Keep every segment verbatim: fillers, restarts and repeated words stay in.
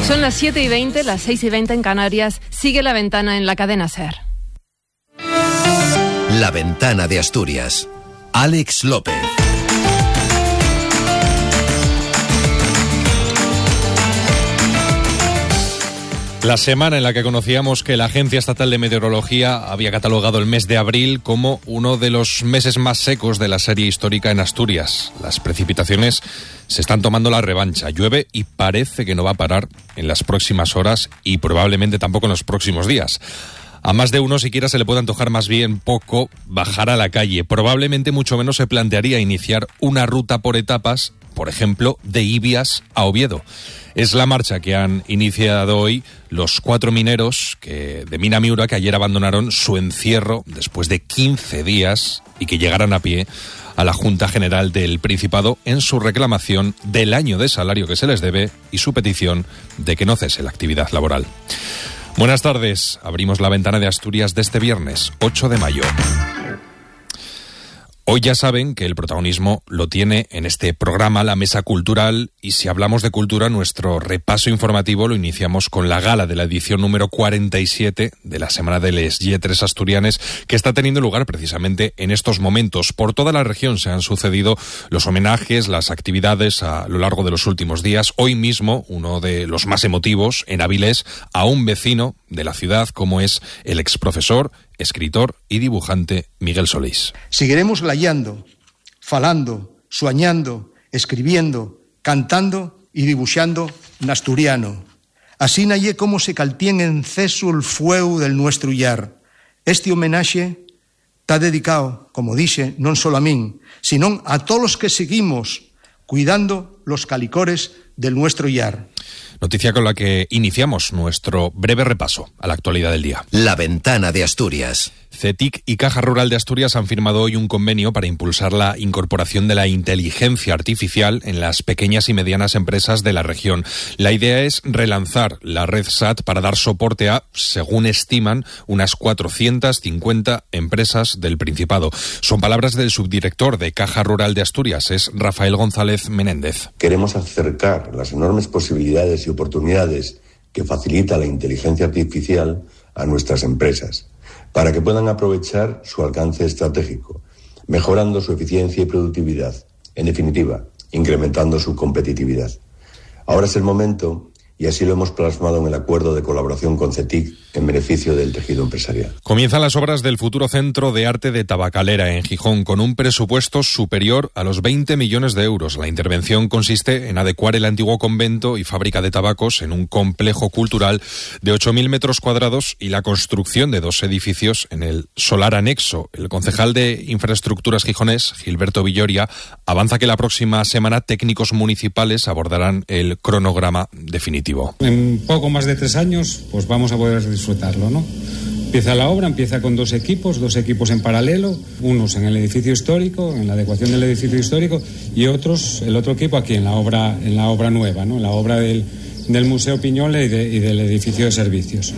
Son las siete y veinte, las seis y veinte en Canarias. Sigue La Ventana en la cadena SER. La Ventana de Asturias. Alex López. La semana en la que conocíamos que la Agencia Estatal de Meteorología había catalogado el mes de abril como uno de los meses más secos de la serie histórica en Asturias. Las precipitaciones se están tomando la revancha. Llueve y parece que no va a parar en las próximas horas y probablemente tampoco en los próximos días. A más de uno siquiera se le puede antojar más bien poco bajar a la calle. Probablemente mucho menos se plantearía iniciar una ruta por etapas, por ejemplo, de Ibias a Oviedo. Es la marcha que han iniciado hoy los cuatro mineros que, de Mina Miura, que ayer abandonaron su encierro después de quince días y que llegaran a pie a la Junta General del Principado en su reclamación del año de salario que se les debe y su petición de que no cese la actividad laboral. Buenas tardes. Abrimos la ventana de Asturias de este viernes, ocho de mayo. Hoy ya saben que el protagonismo lo tiene en este programa la Mesa Cultural, y si hablamos de cultura, nuestro repaso informativo lo iniciamos con la gala de la edición número cuarenta y siete de la Semana de les Lletres Asturianes, que está teniendo lugar precisamente en estos momentos. Por toda la región se han sucedido los homenajes, las actividades a lo largo de los últimos días. Hoy mismo, uno de los más emotivos, en Avilés, a un vecino de la ciudad como es el exprofesor, escritor y dibujante Miguel Solís. Seguiremos layando, falando, suañando, escribiendo, cantando y dibuixando n'asturiano. Así nalle como se caltien en ceso el fueu del nuestro llar. Este homenaxe está dedicado, como dixe, non solo a min, sino a todos los que seguimos cuidando los calicores del nuestro llar. Noticia con la que iniciamos nuestro breve repaso a la actualidad del día. La Ventana de Asturias. CETIC y Caja Rural de Asturias han firmado hoy un convenio para impulsar la incorporación de la inteligencia artificial en las pequeñas y medianas empresas de la región. La idea es relanzar la red S A T para dar soporte a, según estiman, unas cuatrocientas cincuenta empresas del Principado. Son palabras del subdirector de Caja Rural de Asturias, es Rafael González Menéndez. Queremos acercar las enormes posibilidades y oportunidades que facilita la inteligencia artificial a nuestras empresas, para que puedan aprovechar su alcance estratégico, mejorando su eficiencia y productividad, en definitiva, incrementando su competitividad. Ahora es el momento, y así lo hemos plasmado en el acuerdo de colaboración con CETIC en beneficio del tejido empresarial. Comienzan las obras del futuro Centro de Arte de Tabacalera en Gijón, con un presupuesto superior a los veinte millones de euros. La intervención consiste en adecuar el antiguo convento y fábrica de tabacos en un complejo cultural de ocho mil metros cuadrados y la construcción de dos edificios en el solar anexo. El concejal de Infraestructuras gijonés, Gilberto Villoria, avanza que la próxima semana técnicos municipales abordarán el cronograma definitivo. En poco más de tres años, pues vamos a poder disfrutarlo, ¿no? Empieza la obra, empieza con dos equipos, dos equipos en paralelo, unos en el edificio histórico, en la adecuación del edificio histórico, y otros, el otro equipo aquí en la obra, en la obra nueva, ¿no? En la obra del, del Museo Piñole y, de, y del edificio de servicios.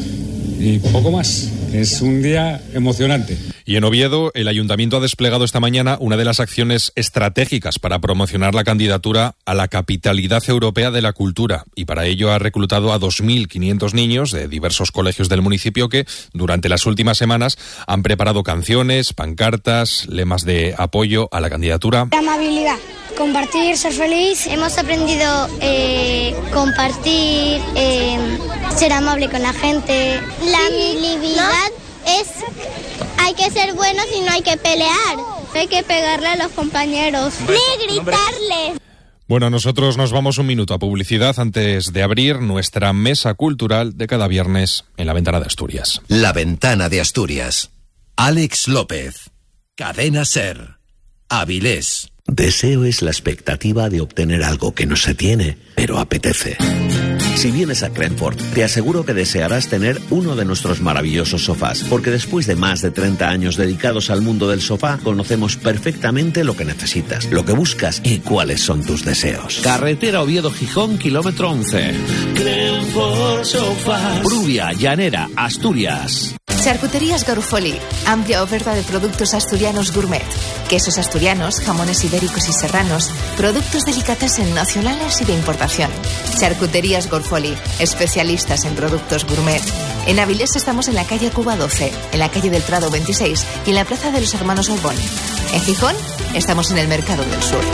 Y poco más. Es un día emocionante. Y en Oviedo, el Ayuntamiento ha desplegado esta mañana una de las acciones estratégicas para promocionar la candidatura a la Capitalidad Europea de la Cultura, y para ello ha reclutado a dos mil quinientos niños de diversos colegios del municipio que, durante las últimas semanas, han preparado canciones, pancartas, lemas de apoyo a la candidatura. Amabilidad, compartir, ser feliz. Hemos aprendido eh, compartir, eh, ser amable con la gente. La amabilidad, ¿no? Es... Hay que ser buenos y no hay que pelear. No hay que pegarle a los compañeros. Ni gritarles. Bueno, nosotros nos vamos un minuto a publicidad antes de abrir nuestra mesa cultural de cada viernes en La Ventana de Asturias. La Ventana de Asturias. Alex López. Cadena SER. Avilés. Deseo es la expectativa de obtener algo que no se tiene, pero apetece. Si vienes a Crenford, te aseguro que desearás tener uno de nuestros maravillosos sofás, porque después de más de treinta años dedicados al mundo del sofá, conocemos perfectamente lo que necesitas, lo que buscas y cuáles son tus deseos. Carretera Oviedo-Gijón, kilómetro once. Crenford Sofás. Pruvia, Llanera, Asturias. Charcuterías Garofoli, amplia oferta de productos asturianos gourmet, quesos asturianos, jamones ibéricos y serranos, productos delicatessen nacionales y de importación. Charcuterías Garofoli, especialistas en productos gourmet. En Avilés estamos en la calle Cuba doce, en la calle del Prado veintiséis y en la plaza de los Hermanos Orbón. En Gijón estamos en el Mercado del Sur.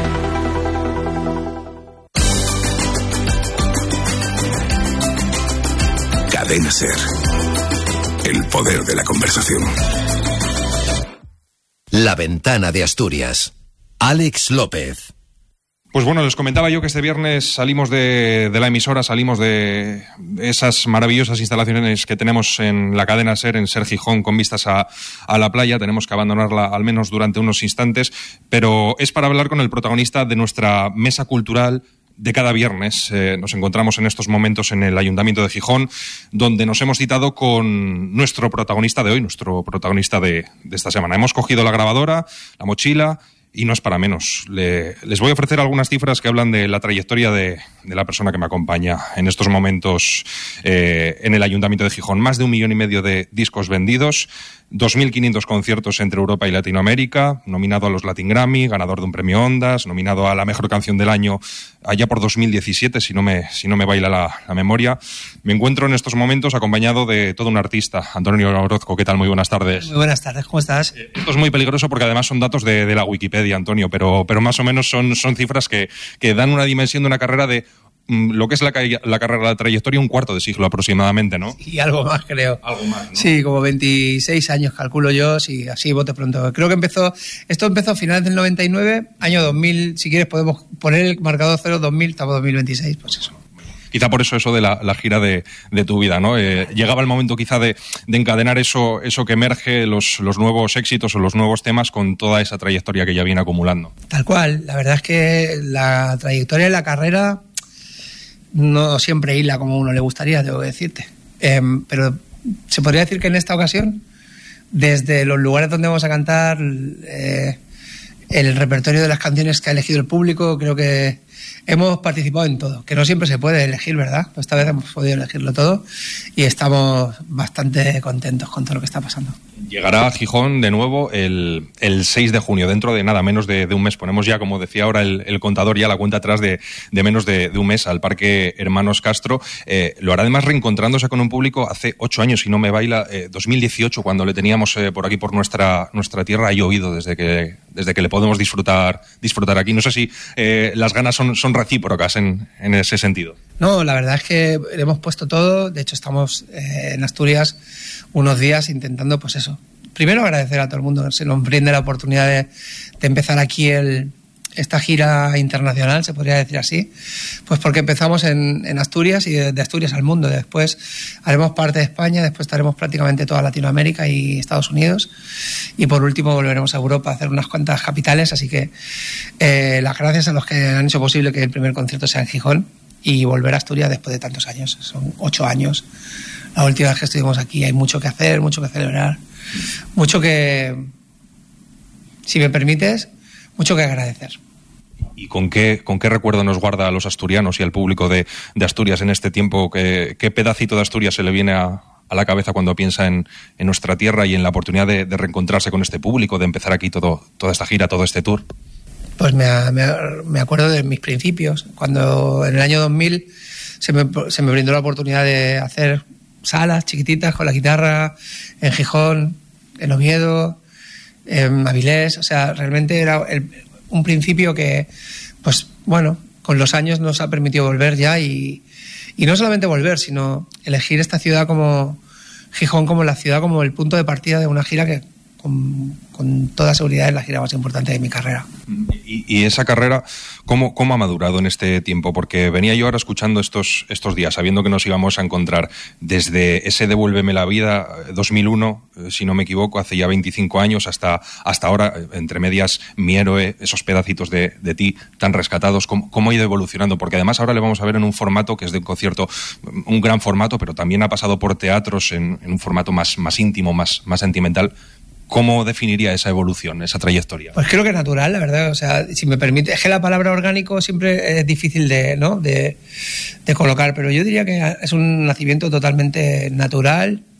Cadena SER. El poder de la conversación. La Ventana de Asturias. Alex López. Pues bueno, les comentaba yo que este viernes salimos de, de la emisora, salimos de esas maravillosas instalaciones que tenemos en la cadena SER, en SER Gijón, con vistas a, a la playa. Tenemos que abandonarla al menos durante unos instantes, pero es para hablar con el protagonista de nuestra mesa cultural de cada viernes. Eh, nos encontramos en estos momentos en el Ayuntamiento de Gijón, donde nos hemos citado con nuestro protagonista de hoy, nuestro protagonista de, de esta semana. Hemos cogido la grabadora, la mochila, y no es para menos. Le, les voy a ofrecer algunas cifras que hablan de la trayectoria de, de la persona que me acompaña en estos momentos eh, en el Ayuntamiento de Gijón. Más de un millón y medio de discos vendidos, dos mil quinientos conciertos entre Europa y Latinoamérica, nominado a los Latin Grammy, ganador de un premio Ondas, nominado a la mejor canción del año allá por dos mil diecisiete, si no me, si no me baila la, la memoria. Me encuentro en estos momentos acompañado de todo un artista, Antonio Orozco. ¿Qué tal? Muy buenas tardes. Muy buenas tardes, ¿cómo estás? Eh, esto es muy peligroso porque además son datos de, de la Wikipedia, Antonio, pero, pero más o menos son, son cifras que, que dan una dimensión de una carrera de lo que es la, la carrera, la trayectoria, un cuarto de siglo aproximadamente, ¿no? Y algo más, creo. Algo más, ¿no? Sí, como veintiséis años, calculo yo, sí, así, bote pronto. Creo que empezó, esto empezó a finales del noventa y nueve, año dos mil, si quieres podemos poner el marcador cero, dos mil, estamos dos mil veintiséis, pues eso. Quizá por eso eso de la, la gira de, de tu vida, ¿no? Eh, llegaba el momento quizá de, de encadenar eso, eso que emerge, los, los nuevos éxitos o los nuevos temas con toda esa trayectoria que ya viene acumulando. Tal cual, la verdad es que la trayectoria de la carrera no siempre hila como a uno le gustaría, tengo que decirte. Eh, pero se podría decir que en esta ocasión, desde los lugares donde vamos a cantar, eh, el repertorio de las canciones que ha elegido el público, creo que hemos participado en todo, que no siempre se puede elegir, ¿verdad? Pues esta vez hemos podido elegirlo todo y estamos bastante contentos con todo lo que está pasando. Llegará a Gijón de nuevo el, el seis de junio, dentro de nada menos de, de un mes. Ponemos ya, como decía ahora el, el contador, ya la cuenta atrás de, de menos de, de un mes al Parque Hermanos Castro. Eh, lo hará además reencontrándose con un público hace ocho años, si no me baila, eh, dos mil dieciocho, cuando le teníamos eh, por aquí, por nuestra, nuestra tierra. Ha llovido desde que, desde que le podemos disfrutar, disfrutar aquí. No sé si eh, las ganas son, son recíprocas en, en ese sentido. No, la verdad es que le hemos puesto todo. De hecho, estamos eh, en Asturias unos días intentando, pues eso. Primero agradecer a todo el mundo que se nos brinde la oportunidad de, de empezar aquí el, esta gira internacional, se podría decir así, pues porque empezamos en, en Asturias y de, de Asturias al mundo. Después haremos parte de España, después estaremos prácticamente toda Latinoamérica y Estados Unidos y por último volveremos a Europa a hacer unas cuantas capitales, así que eh, las gracias a los que han hecho posible que el primer concierto sea en Gijón y volver a Asturias después de tantos años. Son ocho años. La última vez que estuvimos aquí hay mucho que hacer, mucho que celebrar, mucho que, si me permites, mucho que agradecer. ¿Y con qué, con qué recuerdo nos guarda a los asturianos y al público de, de Asturias en este tiempo? ¿Qué, qué pedacito de Asturias se le viene a, a la cabeza cuando piensa en, en nuestra tierra y en la oportunidad de, de reencontrarse con este público, de empezar aquí todo, toda esta gira, todo este tour? Pues me, me, me acuerdo de mis principios, cuando en el año dos mil se me, se me brindó la oportunidad de hacer salas chiquititas con la guitarra en Gijón, en Oviedo, en Avilés. O sea, realmente era el, un principio que, pues bueno, con los años nos ha permitido volver ya y, y no solamente volver, sino elegir esta ciudad como Gijón, como la ciudad, como el punto de partida de una gira que con, con toda seguridad es la gira más importante de mi carrera. Y, y esa carrera, ¿cómo, ¿cómo ha madurado en este tiempo? Porque venía yo ahora escuchando estos, estos días, sabiendo que nos íbamos a encontrar desde ese Devuélveme la vida, dos mil uno, si no me equivoco, hace ya veinticinco años, hasta, hasta ahora, entre medias, Mi héroe, esos pedacitos de, de ti tan rescatados. ¿Cómo, ¿Cómo ha ido evolucionando? Porque además ahora le vamos a ver en un formato que es de un concierto, un gran formato, pero también ha pasado por teatros en, en un formato más, más íntimo, más, más sentimental. ¿Cómo definiría esa evolución, esa trayectoria? Pues creo que natural, la verdad. O sea, si me permite, es que la palabra orgánico siempre es difícil de, ¿no? de, de colocar, pero yo diría que es un nacimiento totalmente natural,